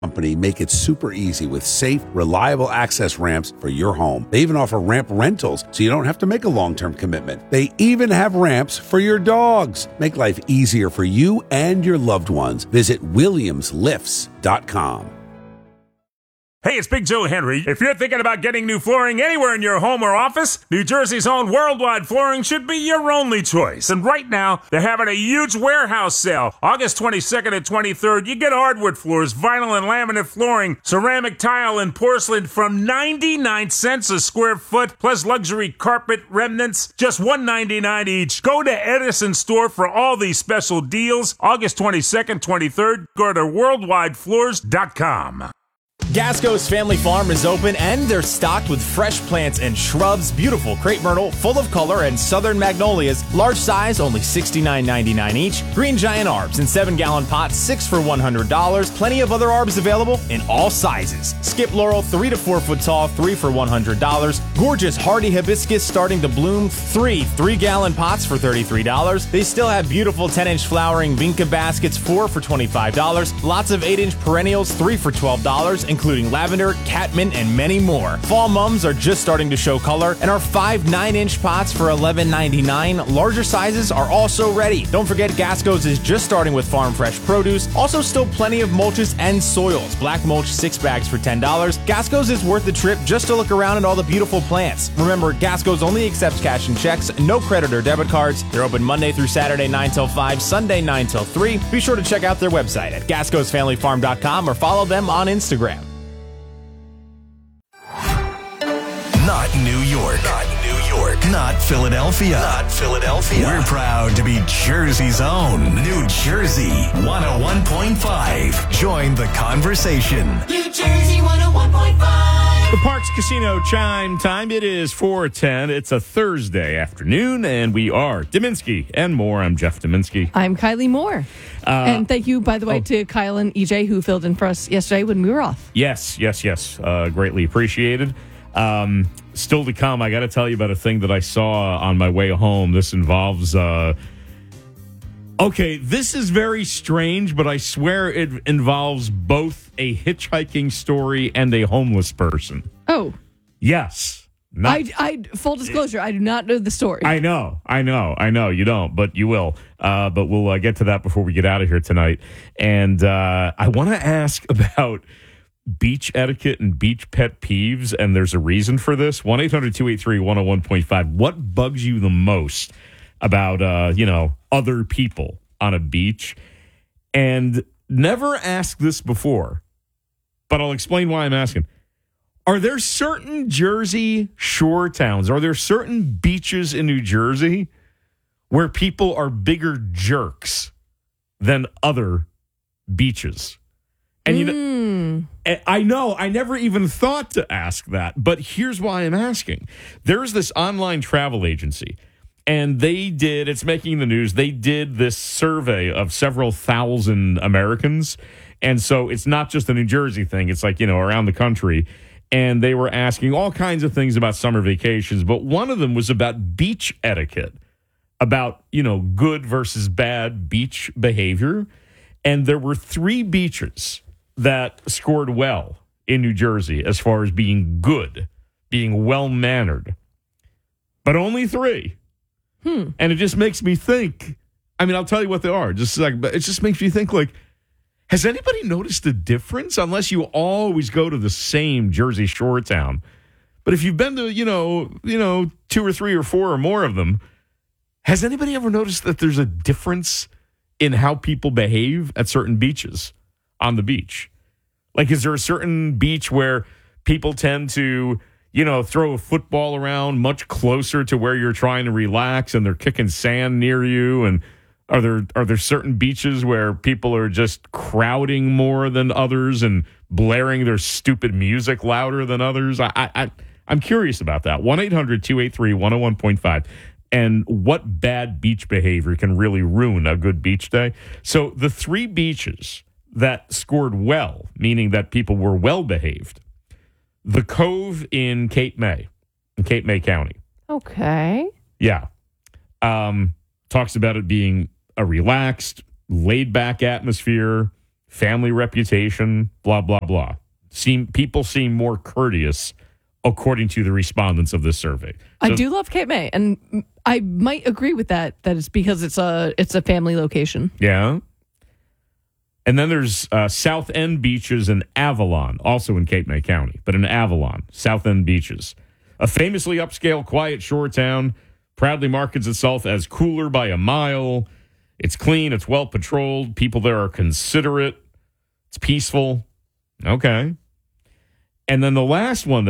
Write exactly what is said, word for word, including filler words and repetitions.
Company make it super easy with safe, reliable access ramps for your home. They even offer ramp rentals, so you don't have to make a long-term commitment. They even have ramps for your dogs. Make life easier for you and your loved ones. Visit williams lifts dot com. Hey, it's Big Joe Henry. If you're thinking about getting new flooring anywhere in your home or office, New Jersey's own Worldwide Flooring should be your only choice. And right now, they're having a huge warehouse sale. August twenty-second and twenty-third, you get hardwood floors, vinyl and laminate flooring, ceramic tile, and porcelain from ninety-nine cents a square foot, plus luxury carpet remnants, just one hundred ninety-nine dollars each. Go to Edison Store for all these special deals. August twenty-second, twenty-third, go to worldwide floors dot com. Gasco's Family Farm is open and they're stocked with fresh plants and shrubs, beautiful crepe myrtle, full of color, and southern magnolias, large size, only sixty-nine ninety-nine each, green giant arbs in seven gallon pots, six for one hundred dollars, plenty of other arbs available in all sizes. Skip laurel, three to four foot tall, three for one hundred dollars, gorgeous hardy hibiscus starting to bloom, three three gallon pots for thirty-three dollars. They still have beautiful ten inch flowering vinca baskets, four for twenty-five dollars, lots of eight inch perennials, three for twelve dollars, including lavender, catmint, and many more. Fall mums are just starting to show color, and our five nine inch pots for eleven ninety-nine. Larger sizes are also ready. Don't forget, Gasco's is just starting with farm fresh produce. Also, still plenty of mulches and soils. Black mulch six bags for ten dollars. Gasco's is worth the trip just to look around at all the beautiful plants. Remember, Gasco's only accepts cash and checks, no credit or debit cards. They're open Monday through Saturday nine till five, Sunday nine till three. Be sure to check out their website at gascos family farm dot com or follow them on Instagram. Not New York. Not New York. Not Philadelphia. Not Philadelphia. We're proud to be Jersey's own. New Jersey one oh one point five. Join the conversation. New Jersey one oh one point five. The Parks Casino chime time. It is four ten. It's a Thursday afternoon, and we are Dominski and more. I'm Jeff Dominski. I'm Kylie Moore. Uh, and thank you, by the way, oh. to Kyle and E J, who filled in for us yesterday when we were off. Yes, yes, yes. Uh, greatly appreciated. Um, still to come, I got to tell you about a thing that I saw on my way home. This involves, uh, okay, this is very strange, but I swear it involves both a hitchhiking story and a homeless person. Oh. Yes. Not, I, I, full disclosure, I do not know the story. I know, I know, I know. You don't, but you will. Uh, but we'll uh, get to that before we get out of here tonight. And uh, I want to ask about beach etiquette and beach pet peeves, and there's a reason for this. one eight hundred two eight three one oh one point five. What bugs you the most about, uh, you know, other people on a beach? And never asked this before, but I'll explain why I'm asking. Are there certain Jersey shore towns, are there certain beaches in New Jersey where people are bigger jerks than other beaches? And you know, mm. I know, I never even thought to ask that, but here's why I'm asking. There's this online travel agency, and they did, it's making the news, they did this survey of several thousand Americans, and so it's not just a New Jersey thing, it's like, you know, around the country, and they were asking all kinds of things about summer vacations, but one of them was about beach etiquette, about, you know, good versus bad beach behavior, and there were three beaches that scored well in New Jersey as far as being good, being well-mannered. But only three. Hmm. And it just makes me think, I mean, I'll tell you what they are. Just like, it just makes me think, like, has anybody noticed a difference? Unless you always go to the same Jersey Shore town. But if you've been to, you know, you know, two or three or four or more of them, has anybody ever noticed that there's a difference in how people behave at certain beaches on the beach? Like, is there a certain beach where people tend to, you know, throw a football around much closer to where you're trying to relax and they're kicking sand near you? And are there are there certain beaches where people are just crowding more than others and blaring their stupid music louder than others? I, I, I'm curious about that. one eight hundred two eight three one oh one point five. And what bad beach behavior can really ruin a good beach day? So the three beaches that scored well, meaning that people were well behaved, the Cove in Cape May, in Cape May County. Okay. Yeah. Um, talks about it being a relaxed, laid-back atmosphere, family reputation, blah, blah, blah. Seem People seem more courteous according to the respondents of this survey. I So- do love Cape May, and I might agree with that, that it's because it's a it's a family location. Yeah. And then there's uh, South End Beaches in Avalon, also in Cape May County, but in Avalon, South End Beaches. A famously upscale, quiet shore town, proudly markets itself as cooler by a mile. It's clean, it's well patrolled, people there are considerate, it's peaceful. Okay. And then the last one that